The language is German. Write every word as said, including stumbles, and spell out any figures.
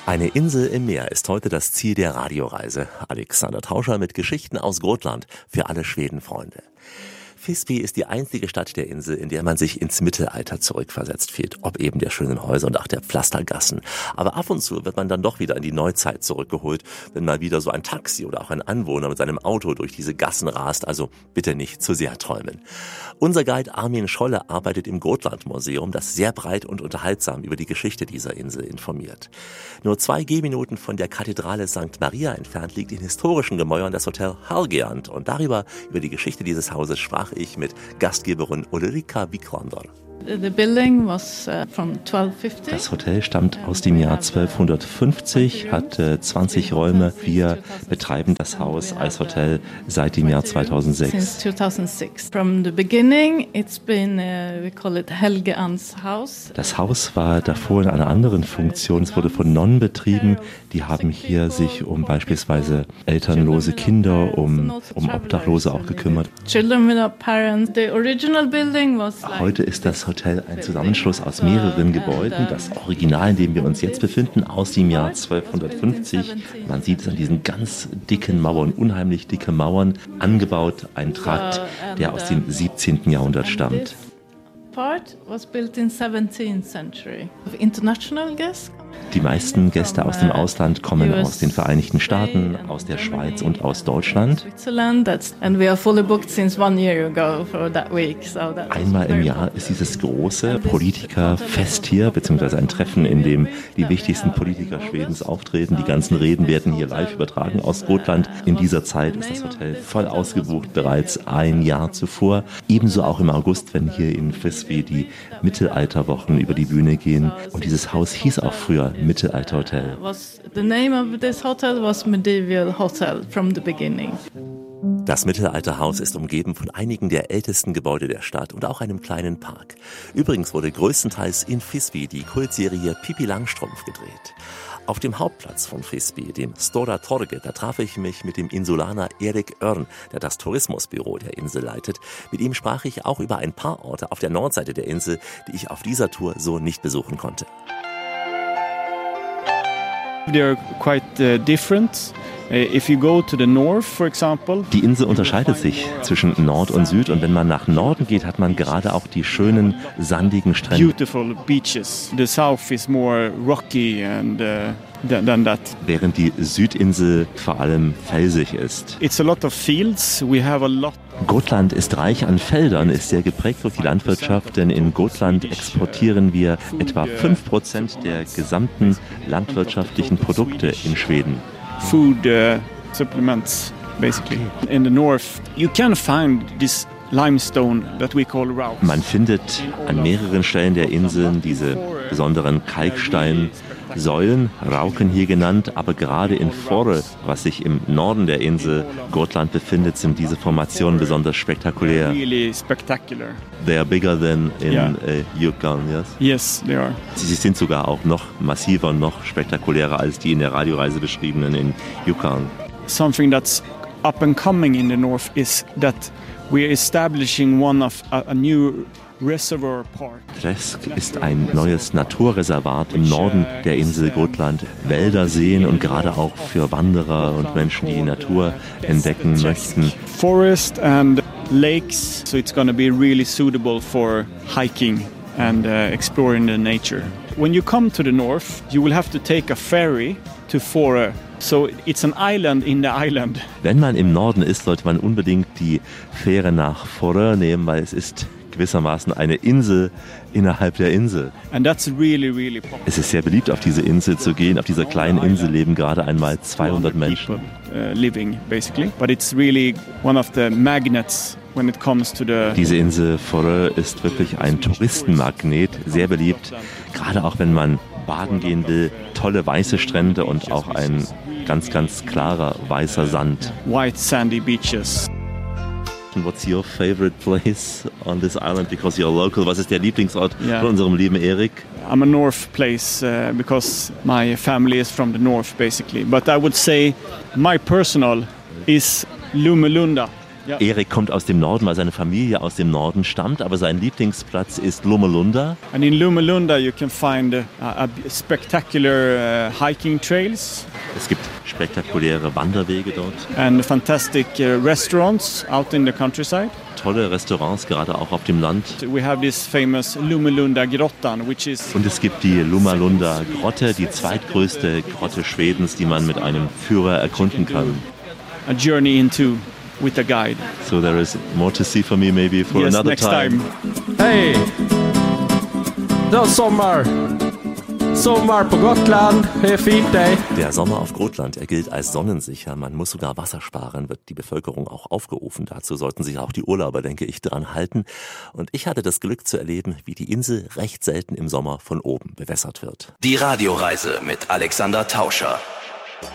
Eine Insel im Meer ist heute das Ziel der Radioreise. Alexander Tauscher mit Geschichten aus Gotland für alle Schwedenfreunde. Visby ist die einzige Stadt der Insel, in der man sich ins Mittelalter zurückversetzt fühlt. Ob eben der schönen Häuser und auch der Pflastergassen. Aber ab und zu wird man dann doch wieder in die Neuzeit zurückgeholt, wenn mal wieder so ein Taxi oder auch ein Anwohner mit seinem Auto durch diese Gassen rast. Also bitte nicht zu sehr träumen. Unser Guide Armin Scholle arbeitet im Gotland-Museum, das sehr breit und unterhaltsam über die Geschichte dieser Insel informiert. Nur zwei Gehminuten von der Kathedrale Sankt Maria entfernt liegt in historischen Gemäuern das Hotel Helgeland. Und darüber, über die Geschichte dieses Hauses, sprach ich mit Gastgeberin Ulrika Wiklander. The building was uh, from twelve fifty. Das Hotel stammt aus dem Jahr zwölfhundertfünfzig, hat äh, zwanzig Räume. Wir betreiben das Haus als Hotel seit dem Jahr zweitausendsechs. Since two thousand six. From the beginning, it's been uh, we call it Helgeans Haus. Das Haus war davor in einer anderen Funktion. Es wurde von Nonnen betrieben. Die haben hier sich um beispielsweise elternlose Kinder, um, um Obdachlose auch gekümmert. Children without parents. The original building was like Heute ist das Hotel ein Zusammenschluss aus mehreren Gebäuden. Das Original, in dem wir uns jetzt befinden, aus dem Jahr zwölfhundertfünfzig. Man sieht es an diesen ganz dicken Mauern, unheimlich dicke Mauern, angebaut, ein Trakt, der aus dem siebzehnten Jahrhundert stammt. Part was built in seventeenth century. International guests. Die meisten Gäste aus dem Ausland kommen aus den Vereinigten Staaten, aus der Schweiz und aus Deutschland. Einmal im Jahr ist dieses große Politikerfest hier, beziehungsweise ein Treffen, in dem die wichtigsten Politiker Schwedens auftreten. Die ganzen Reden werden hier live übertragen aus Gotland. In dieser Zeit ist das Hotel voll ausgebucht, bereits ein Jahr zuvor. Ebenso auch im August, wenn hier in Visby die Mittelalterwochen über die Bühne gehen. Und dieses Haus hieß auch früher Mittelalterhotel. The name of this hotel was Medieval Hotel from the beginning. Das Mittelalterhaus ist umgeben von einigen der ältesten Gebäude der Stadt und auch einem kleinen Park. Übrigens wurde größtenteils in Visby die Kultserie Pippi Langstrumpf gedreht. Auf dem Hauptplatz von Visby, dem Stora Torget, da traf ich mich mit dem Insulaner Erik Örn, der das Tourismusbüro der Insel leitet. Mit ihm sprach ich auch über ein paar Orte auf der Nordseite der Insel, die ich auf dieser Tour so nicht besuchen konnte. They're quite uh, different. If you go to the north, for example, die Insel unterscheidet sich zwischen Nord und Süd und wenn man nach Norden geht, hat man gerade auch die schönen sandigen Strände. Beautiful beaches. The south is more rocky and uh, than that. Während die Südinsel vor allem felsig ist. It's a lot of fields. We have a lot. Gotland ist reich an Feldern, ist sehr geprägt durch die Landwirtschaft, denn in Gotland exportieren wir etwa fünf Prozent der gesamten landwirtschaftlichen Produkte in Schweden. Food uh, supplements, basically. In the north, you can find this limestone that we call rauch. Man findet an mehreren Stellen der Inseln diese besonderen Kalksteinsäulen, Rauken hier genannt, aber gerade in Forre, was sich im Norden der Insel Gotland befindet, sind diese Formationen besonders spektakulär. Really spectacular. They are bigger than in yeah. uh, Yukon, yes? Yes, they are. Sie sind sogar auch noch massiver, noch spektakulärer als die in der Radioreise beschriebenen in Yukon. Something that's up and coming in the north is that we're establishing one of a, a new Reservoir Park. Tresk ist ein neues Naturreservat im Norden der Insel Gotland. Wälder, Seen und gerade auch für Wanderer und Menschen, die die Natur entdecken möchten. Forest and lakes, so it's going to be really suitable for hiking and uh, exploring the nature. When you come to the north, you will have to take a ferry to Fårö. So it's an island in the island. Wenn man im Norden ist, sollte man unbedingt die Fähre nach Fårö nehmen, weil es ist gewissermaßen eine Insel innerhalb der Insel. And that's really, really popular. Es ist sehr beliebt, auf diese Insel zu gehen. Auf dieser kleinen Insel leben gerade einmal zweihundert Menschen. Uh, living, basically. But it's really one of the magnets when it comes to the... Diese Insel Fårö ist wirklich ein Touristenmagnet, sehr beliebt. Gerade auch wenn man baden gehen will, tolle weiße Strände und auch ein ganz, ganz klarer weißer Sand. White sandy beaches. What's your favorite place on this island because you're local? Was ist der Lieblingsort yeah. von unserem lieben Erik? I'm a north place uh, because my family is from the north basically. But I would say my personal is Lumelunda. Ja. Erik kommt aus dem Norden, weil seine Familie aus dem Norden stammt, aber sein Lieblingsplatz ist Lomelunda. And in Lomelunda you can find uh, a spectacular uh, hiking trails. Es gibt spektakuläre Wanderwege dort. And fantastic uh, restaurants out in the countryside. Tolle Restaurants, gerade auch auf dem Land. We have this famous Lomelunda Grottan, which is... Und es gibt die Lomelunda Grotte, die zweitgrößte Grotte Schwedens, die man mit einem Führer erkunden kann. A journey into with a guide. So there is more to see for me maybe for yes, another next time. time. Hej! Det är sommar. Sommar på Gotland. Det är fint day. Der Sommer auf Gotland, er gilt als sonnensicher. Man muss sogar Wasser sparen, wird die Bevölkerung auch aufgerufen. Dazu sollten sich auch die Urlauber, denke ich, dran halten. Und ich hatte das Glück zu erleben, wie die Insel recht selten im Sommer von oben bewässert wird. Die Radioreise mit Alexander Tauscher.